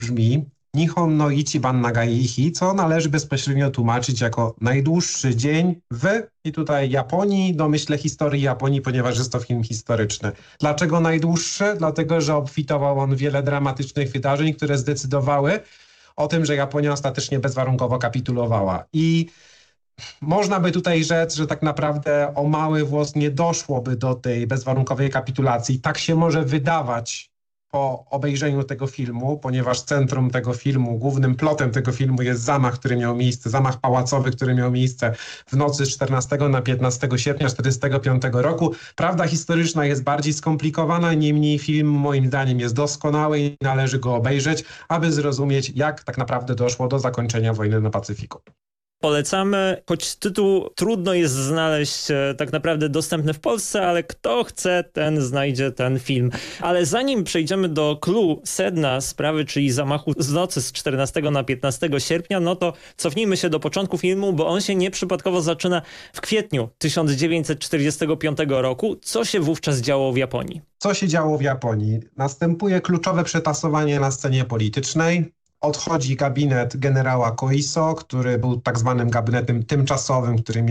brzmi Nihon no Ichiban Nagaihi, co należy bezpośrednio tłumaczyć jako najdłuższy dzień i tutaj Japonii, domyślę historii Japonii, ponieważ jest to film historyczny. Dlaczego najdłuższy? Dlatego, że obfitował on wiele dramatycznych wydarzeń, które zdecydowały o tym, że Japonia ostatecznie bezwarunkowo kapitulowała. I można by tutaj rzec, że tak naprawdę o mały włos nie doszłoby do tej bezwarunkowej kapitulacji. Tak się może wydawać po obejrzeniu tego filmu, ponieważ centrum tego filmu, głównym plotem tego filmu jest zamach, który miał miejsce, zamach pałacowy, który miał miejsce w nocy z 14 na 15 sierpnia 1945 roku. Prawda historyczna jest bardziej skomplikowana, niemniej film moim zdaniem jest doskonały i należy go obejrzeć, aby zrozumieć, jak tak naprawdę doszło do zakończenia wojny na Pacyfiku. Polecamy, choć tytuł trudno jest znaleźć tak naprawdę dostępny w Polsce, ale kto chce, ten znajdzie ten film. Ale zanim przejdziemy do clou, sedna sprawy, czyli zamachu z nocy z 14 na 15 sierpnia, no to cofnijmy się do początku filmu, bo on się nieprzypadkowo zaczyna w kwietniu 1945 roku. Co się wówczas działo w Japonii? Co się działo w Japonii? Następuje kluczowe przetasowanie na scenie politycznej. Odchodzi gabinet generała Koiso, który był tak zwanym gabinetem tymczasowym, który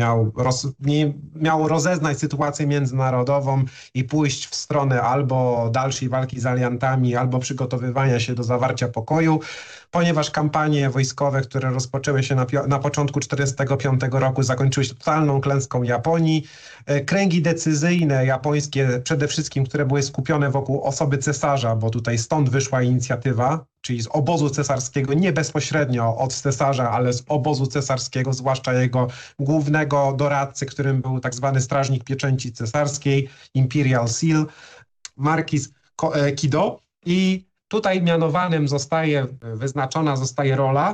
miał rozeznać sytuację międzynarodową i pójść w stronę albo dalszej walki z aliantami, albo przygotowywania się do zawarcia pokoju. Ponieważ kampanie wojskowe, które rozpoczęły się na początku 1945 roku, zakończyły się totalną klęską Japonii. Kręgi decyzyjne japońskie, przede wszystkim, które były skupione wokół osoby cesarza, bo tutaj stąd wyszła inicjatywa, czyli z obozu cesarskiego, nie bezpośrednio od cesarza, ale z obozu cesarskiego, zwłaszcza jego głównego doradcy, którym był tak zwany strażnik pieczęci cesarskiej, Imperial Seal, Marquis Kido. I tutaj wyznaczona zostaje rola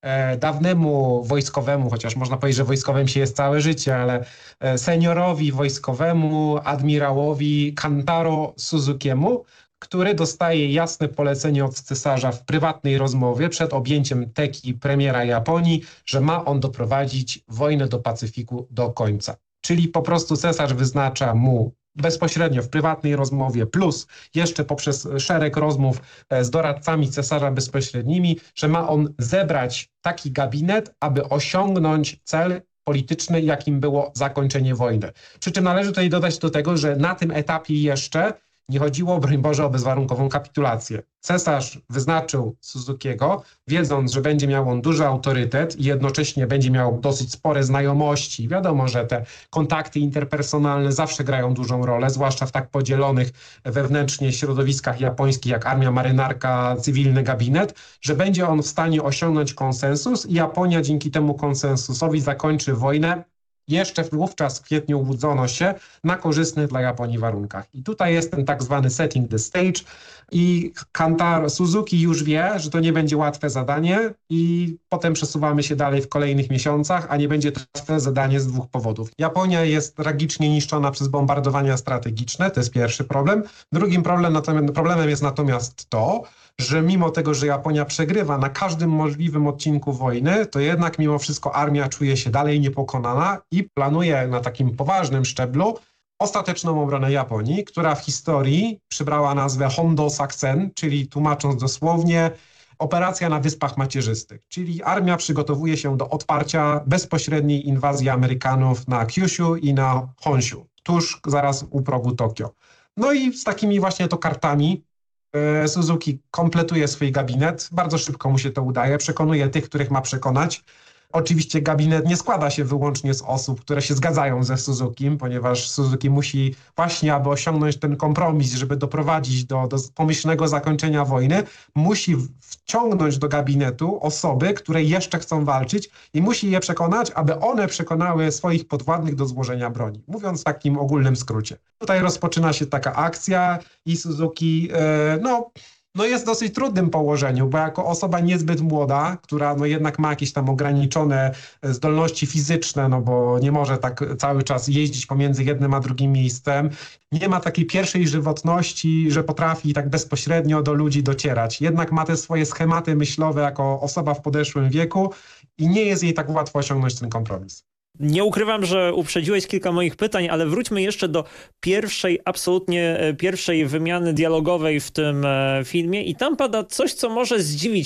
dawnemu wojskowemu, chociaż można powiedzieć, że wojskowym się jest całe życie, ale seniorowi wojskowemu, admirałowi Kantaro Suzukiemu, który dostaje jasne polecenie od cesarza w prywatnej rozmowie przed objęciem teki premiera Japonii, że ma on doprowadzić wojnę do Pacyfiku do końca. Czyli po prostu cesarz wyznacza mu bezpośrednio w prywatnej rozmowie, plus jeszcze poprzez szereg rozmów z doradcami cesarza bezpośrednimi, że ma on zebrać taki gabinet, aby osiągnąć cel polityczny, jakim było zakończenie wojny. Przy czym należy tutaj dodać do tego, że na tym etapie jeszcze nie chodziło, broń Boże, o bezwarunkową kapitulację. Cesarz wyznaczył Suzukiego, wiedząc, że będzie miał on duży autorytet i jednocześnie będzie miał dosyć spore znajomości. Wiadomo, że te kontakty interpersonalne zawsze grają dużą rolę, zwłaszcza w tak podzielonych wewnętrznie środowiskach japońskich jak armia, marynarka, cywilny gabinet, że będzie on w stanie osiągnąć konsensus i Japonia dzięki temu konsensusowi zakończy wojnę. Jeszcze wówczas w kwietniu łudzono się na korzystnych dla Japonii warunkach. I tutaj jest ten tak zwany setting the stage i Kantaro Suzuki już wie, że to nie będzie łatwe zadanie i potem przesuwamy się dalej w kolejnych miesiącach, a nie będzie to łatwe zadanie z dwóch powodów. Japonia jest tragicznie niszczona przez bombardowania strategiczne, to jest pierwszy problem. Drugim problemem jest natomiast to, że mimo tego, że Japonia przegrywa na każdym możliwym odcinku wojny, to jednak mimo wszystko armia czuje się dalej niepokonana i planuje na takim poważnym szczeblu ostateczną obronę Japonii, która w historii przybrała nazwę Hondo Saksen, czyli tłumacząc dosłownie operacja na Wyspach Macierzystych, czyli armia przygotowuje się do odparcia bezpośredniej inwazji Amerykanów na Kyushu i na Honshu, tuż zaraz u progu Tokio. No i z takimi właśnie to kartami Suzuki kompletuje swój gabinet, bardzo szybko mu się to udaje, przekonuje tych, których ma przekonać. Oczywiście gabinet nie składa się wyłącznie z osób, które się zgadzają ze Suzukim, ponieważ Suzuki musi właśnie, aby osiągnąć ten kompromis, żeby doprowadzić do pomyślnego zakończenia wojny, musi wciągnąć do gabinetu osoby, które jeszcze chcą walczyć i musi je przekonać, aby one przekonały swoich podwładnych do złożenia broni. Mówiąc w takim ogólnym skrócie. Tutaj rozpoczyna się taka akcja i Suzuki, jest w dosyć trudnym położeniu, bo jako osoba niezbyt młoda, która jednak ma jakieś tam ograniczone zdolności fizyczne, bo nie może tak cały czas jeździć pomiędzy jednym a drugim miejscem, nie ma takiej pierwszej żywotności, że potrafi tak bezpośrednio do ludzi docierać. Jednak ma te swoje schematy myślowe jako osoba w podeszłym wieku i nie jest jej tak łatwo osiągnąć ten kompromis. Nie ukrywam, że uprzedziłeś kilka moich pytań, ale wróćmy jeszcze do pierwszej wymiany dialogowej w tym filmie i tam pada coś, co może zdziwić